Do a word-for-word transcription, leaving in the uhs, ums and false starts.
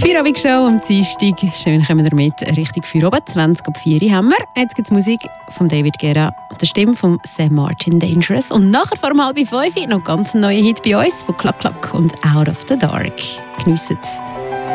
Feierabend-Show am Dienstag. Schön kommen wir mit Richtung Feierabend. zwanzig ab vier haben wir. Jetzt gibt es Musik von David Guetta und der Stimme von Sam Martin, Dangerous. Und nachher vor um halb fünf noch ganz ein neuer Hit bei uns von Klack Klack und Out of the Dark. Geniessen es.